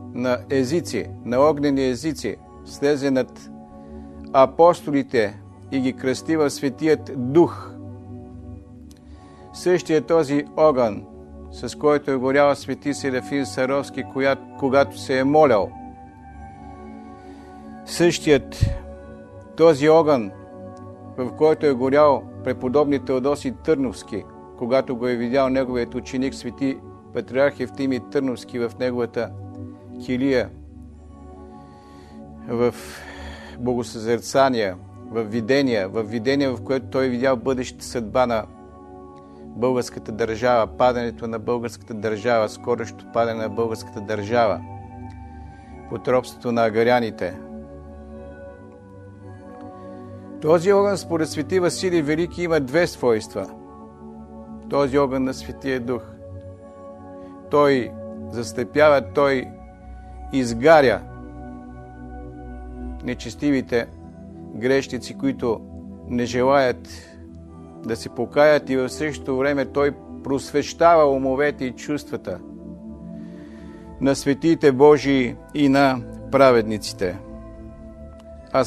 на езици, на огнени езици, слезе над апостолите и ги кръсти в Светият Дух. Същия този огън, с който е горял свети Серафим Саровски, когато се е молял. Същият този огън, в който е горял преподобни Теодосий Търновски, когато го е видял неговият ученик свети патриарх Евтимий Търновски в неговата килия, в богосъзерцания, в видения, в което той видял бъдещата съдба на българската държава, падането на българската държава, скорошното падане на българската държава, под робството на агаряните. Този огън, според свети Василий Велики, има две свойства. Този огън на Светия Дух. Той заслепява, той изгаря нечестивите грешници, които не желаят да се покаят, и в същото време той просвещава умовете и чувствата на светиите Божии и на праведниците. А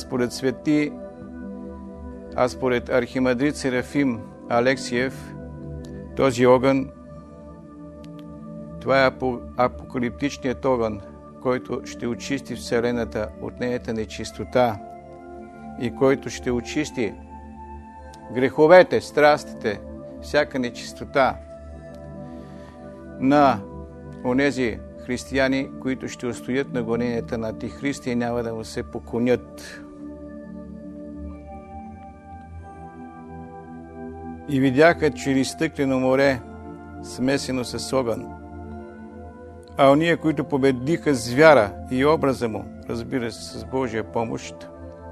според архимандрит Серафим Алексиев, този огън, това е апокалиптичният огън, който ще очисти Вселената от нейната нечистота и който ще очисти греховете, страстите, всяка нечистота на онези християни, които ще устоят на гоненията на Антихриста и няма да му се поклонят. И видяха чрез стъклено море, смесено с огън. А ония, които победиха с вяра и образа му, разбира се, с Божия помощ,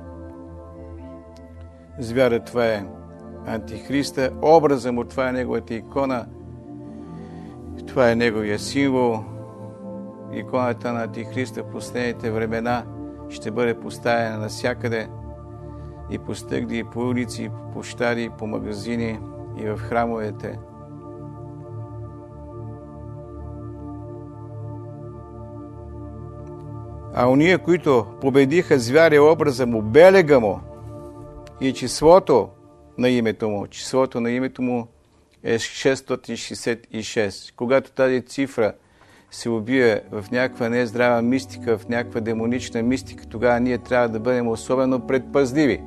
с вяра това е Антихриста, образа му това е неговата икона, това е неговия символ. Иконата на Антихриста в последните времена ще бъде поставена навсякъде, и по стъгли, и по улици, и по площади, и по магазини, и в храмовете. А ония, които победиха с вяра и образа му, белега му и числото на името му е 666. Когато тази цифра се убие в някаква нездрава мистика, в някаква демонична мистика, тогава ние трябва да бъдем особено предпазливи.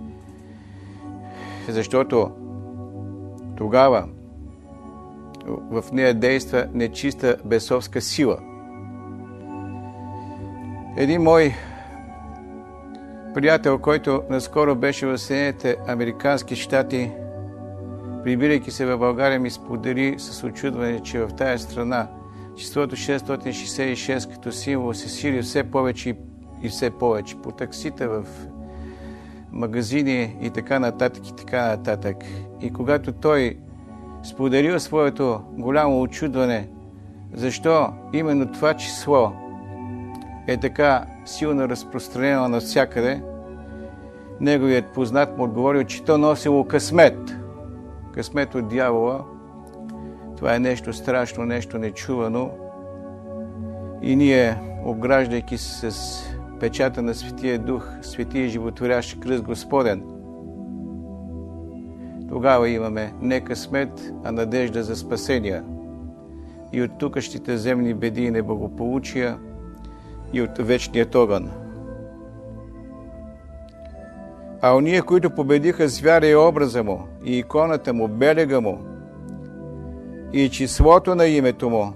Защото тогава в нея действа нечиста бесовска сила. Един мой приятел, който наскоро беше в Съединените американски щати, прибирайки се в България, ми сподели с очудване, че в тая страна числото 666 като символ се шири все повече и все повече. По таксита, в магазини и така нататък, и така нататък. И когато той споделил своето голямо очудване, защо именно това число е така силно разпространено навсякъде, неговият познат му отговорил, че то носило късмет. Късмет от дявола. Това е нещо страшно, нещо нечувано. И ние, обграждайки се с печата на Светия Дух, Светия животворящ кръст Господен, тогава имаме не късмет, а надежда за спасение. И от тукащите земни беди и неблагополучия, и от вечният огън. А ония, които победиха с вяра и образа му, и иконата му, белега му, и числото на името му,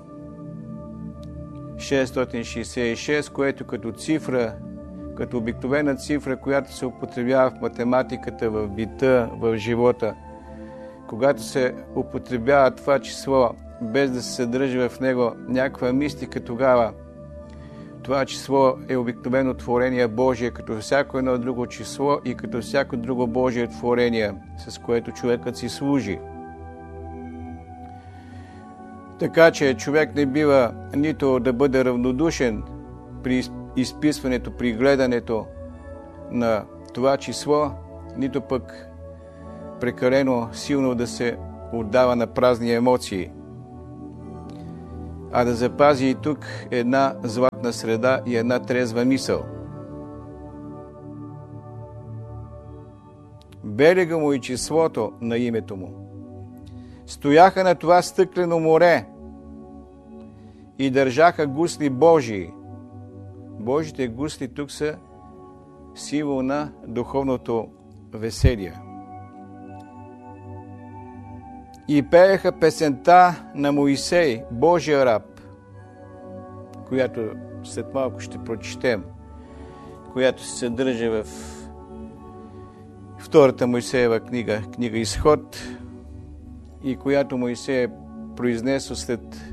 666, което като цифра, като обикновена цифра, която се употребява в математиката, в бита, в живота, когато се употребява това число, без да се съдържа в него някаква мистика, тогава това число е обикновено творение Божие, като всяко едно друго число и като всяко друго Божие творение, с което човекът си служи. Така че човек не бива нито да бъде равнодушен при изписването, при гледането на това число, нито пък прекалено силно да се отдава на празни емоции. а да запази и тук една златна среда и една трезва мисъл. Берега му и числото на името му. Стояха на това стъклено море и държаха гусли Божии. Божите гусли тук са символ на духовното веселие. И пееха песента на Моисей, Божия раб, която след малко ще прочетем, която се съдържа в втората Моисеева книга Изход, и която Моисей е произнесъл след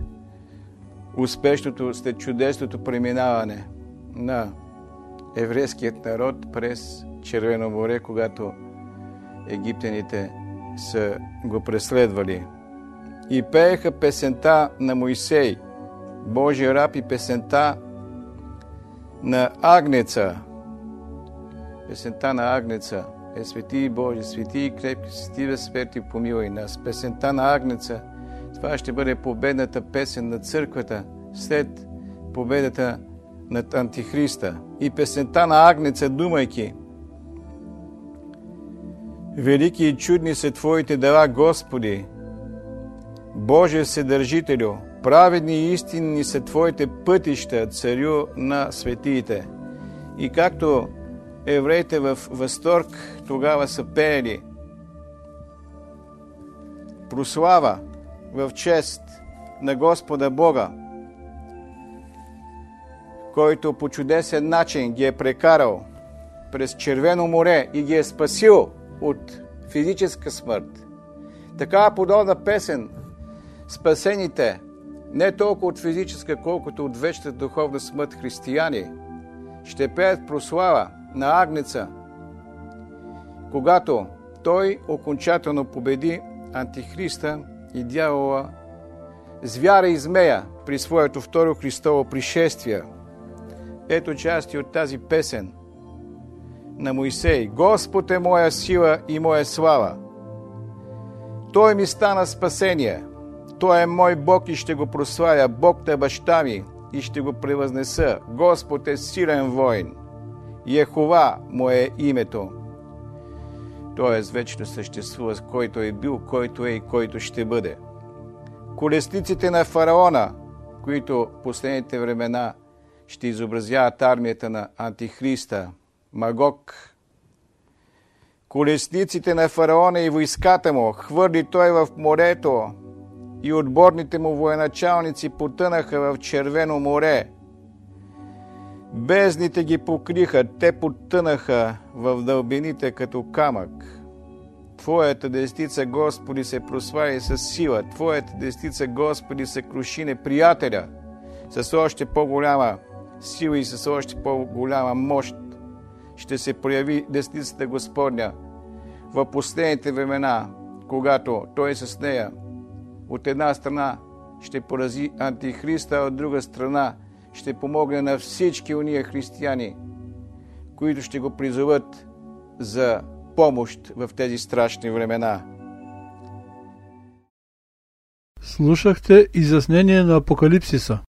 чудесното преминаване на еврейският народ през Червено море, когато египтяните са го преследвали. И пееха песента на Моисей, Божия раб, и песента на Агнеца. Песента на Агнеца е: Свети Боже, свети и крепки, свети безсмъртни, помилуй нас. Песента на Агнеца, това ще бъде победната песен на църквата след победата над Антихриста. И песента на Агнеца, думайки: велики и чудни са Твоите дела, Господи, Боже Вседържителю, праведни и истинни са Твоите пътища, Царю на светиите. И както евреите в възторг тогава са пеели прослава в чест на Господа Бога, който по чудесен начин ги е прекарал през Червено море и ги е спасил от физическа смърт. Такава подобна песен спасените не толкова от физическа, колкото от вечната духовна смърт християни ще пеят прослава на Агнеца, когато той окончателно победи Антихриста и дявола, звяра и змея при своето второ Христово пришествие. Ето части от тази песен на Моисей. Господ е моя сила и моя слава. Той ми стана спасение. Той е мой Бог и ще го прославя. Бог на баща ми и ще го превъзнеса. Господ е силен воин. Йехова му е името. Той вечно съществува, който е бил, който е и който ще бъде. Колесниците на фараона, които последните времена ще изобразяват армията на Антихриста, Магог. Колесниците на фараона и войската му хвърли той в морето, и отборните му военачалници потънаха в Червено море. Бездните ги покриха, те потънаха в дълбините като камък. Твоята десница, Господи, се прослави с сила. Твоята десница, Господи, се круши неприятеля с още по-голяма сила и с още по-голяма мощ. Ще се прояви десницата Господня в последните времена, когато той с нея от една страна ще порази Антихриста, а от друга страна ще помогне на всички уния християни, които ще го призоват за помощ в тези страшни времена. Слушахте изяснение на Апокалипсиса.